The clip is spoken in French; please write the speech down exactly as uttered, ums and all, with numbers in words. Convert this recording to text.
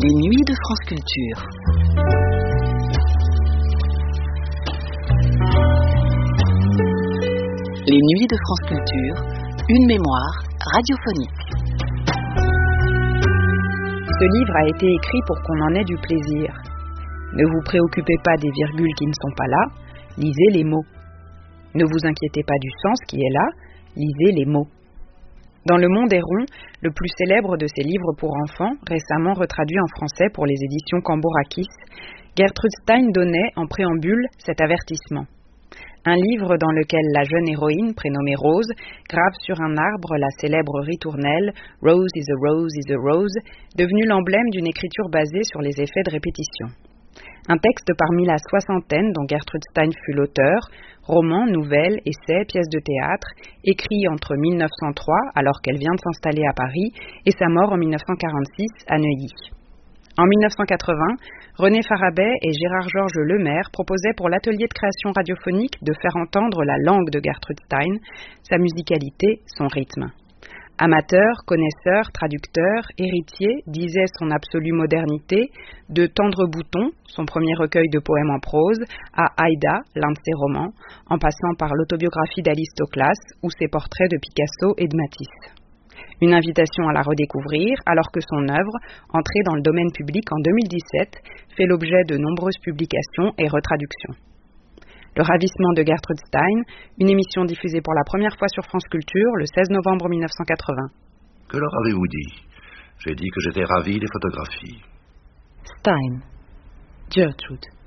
Les nuits de France Culture. Les nuits de France Culture, une mémoire radiophonique. Ce livre a été écrit pour qu'on en ait du plaisir. Ne vous préoccupez pas des virgules qui ne sont pas là, lisez les mots. Ne vous inquiétez pas du sens qui est là, lisez les mots. Dans Le Monde est rond, le plus célèbre de ces livres pour enfants, récemment retraduit en français pour les éditions Cambourakis, Gertrude Stein donnait, en préambule, cet avertissement. Un livre dans lequel la jeune héroïne, prénommée Rose, grave sur un arbre la célèbre ritournelle « Rose is a rose is a rose », devenue l'emblème d'une écriture basée sur les effets de répétition. Un texte parmi la soixantaine dont Gertrude Stein fut l'auteur, romans, nouvelles, essais, pièces de théâtre, écrits entre mille neuf cent trois, alors qu'elle vient de s'installer à Paris, et sa mort en mille neuf cent quarante-six à Neuilly. En mille neuf cent quatre-vingts, René Farabet et Gérard-Georges Lemaire proposaient pour l'atelier de création radiophonique de faire entendre la langue de Gertrude Stein, sa musicalité, son rythme. Amateur, connaisseur, traducteur, héritier, disait son absolue modernité, de Tendre Bouton, son premier recueil de poèmes en prose, à Aïda, l'un de ses romans, en passant par l'autobiographie d'Alice Toklas ou ses portraits de Picasso et de Matisse. Une invitation à la redécouvrir, alors que son œuvre, entrée dans le domaine public en deux mille dix-sept, fait l'objet de nombreuses publications et retraductions. Le ravissement de Gertrude Stein, une émission diffusée pour la première fois sur France Culture le seize novembre mille neuf cent quatre-vingts. Que leur avez-vous dit? J'ai dit que j'étais ravi des photographies. Stein, Gertrude.